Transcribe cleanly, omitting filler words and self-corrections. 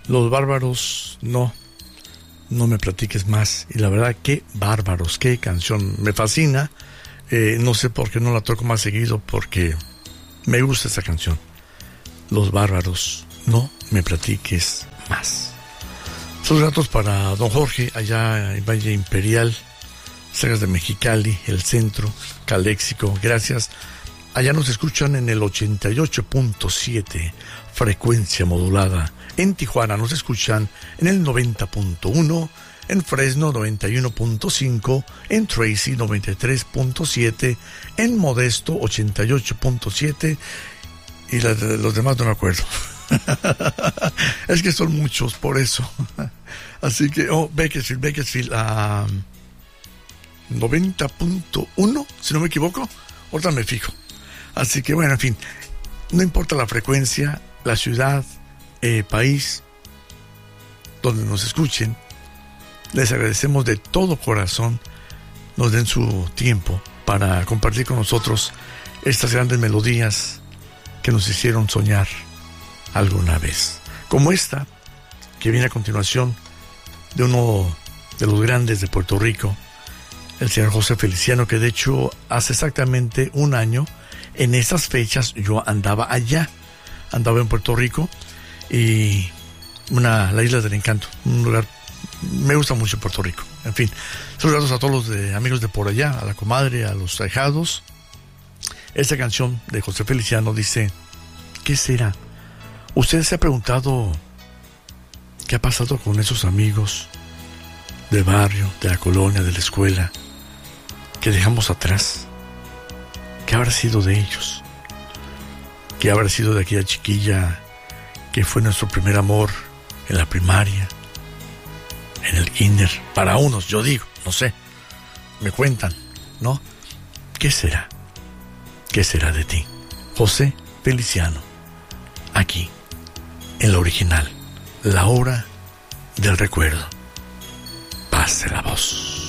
Los Bárbaros, no me platiques más. Y la verdad, qué bárbaros, qué canción, me fascina. No sé por qué no la toco más seguido, porque me gusta esa canción. Los Bárbaros, no me platiques más. Sus datos para don Jorge, allá en Valle Imperial, Sagas de Mexicali, el centro, Caléxico, gracias. Allá nos escuchan en el 88.7, frecuencia modulada. En Tijuana nos escuchan en el 90.1, en Fresno 91.5, en Tracy 93.7, en Modesto 88.7 y los demás no me acuerdo. Es que son muchos, por eso. Así que, Bakersfield a 90.1, si no me equivoco. Ahorita me fijo. Así que, bueno, en fin, no importa la frecuencia, la ciudad, país donde nos escuchen, les agradecemos de todo corazón nos den su tiempo para compartir con nosotros estas grandes melodías que nos hicieron soñar alguna vez, como esta que viene a continuación de uno de los grandes de Puerto Rico, el señor José Feliciano, que de hecho hace exactamente un año en esas fechas yo andaba en Puerto Rico, y la Isla del Encanto, un lugar, me gusta mucho Puerto Rico. En fin, saludos a todos los amigos de por allá, a la comadre, a los ahijados. Esta canción de José Feliciano dice: ¿qué será? ¿Usted se ha preguntado qué ha pasado con esos amigos del barrio, de la colonia, de la escuela, que dejamos atrás? ¿Qué habrá sido de ellos? ¿Qué habrá sido de aquella chiquilla que fue nuestro primer amor en la primaria, en el kinder? Para unos, yo digo, no sé, me cuentan, ¿no? ¿Qué será? ¿Qué será de ti? José Feliciano, aquí, en la original, la hora del recuerdo. Pase la voz.